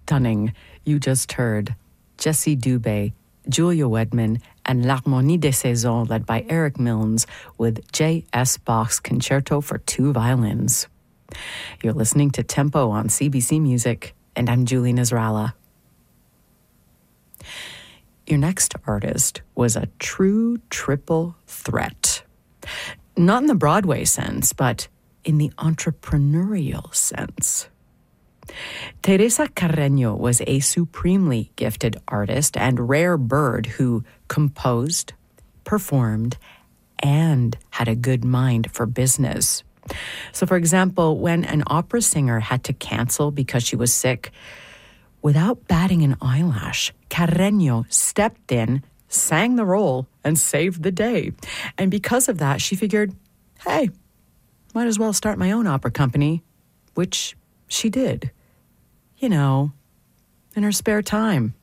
stunning. You just heard Jessie Dubé, Julia Wedman, and L'Harmonie des Saisons, led by Eric Milnes, with J.S. Bach's Concerto for Two Violins. You're listening to Tempo on CBC Music, and I'm Julie Nasrallah. Your next artist was a true triple threat. Not in the Broadway sense, but in the entrepreneurial sense. Teresa Carreño was a supremely gifted artist and rare bird who composed, performed, and had a good mind for business. So, for example, when an opera singer had to cancel because she was sick, without batting an eyelash, Carreño stepped in, sang the role, and saved the day. And because of that, she figured, hey, might as well start my own opera company, which she did. You know, in her spare time.